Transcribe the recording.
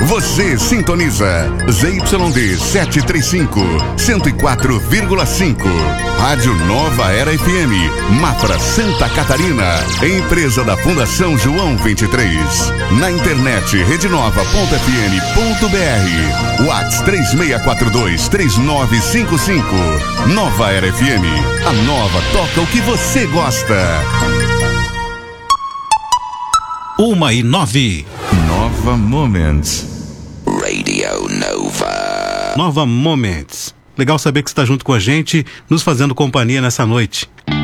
Você sintoniza ZYD 735, 104,5. Rádio Nova Era FM, Mafra, Santa Catarina. Empresa da Fundação João 23. Na internet, redenova.fm.br. WhatsApp 3642-3955. Nova Era FM. A nova toca o que você gosta. 1:09. Nova Moments. Radio Nova. Nova Moments. Legal saber que você está junto com a gente, nos fazendo companhia nessa noite.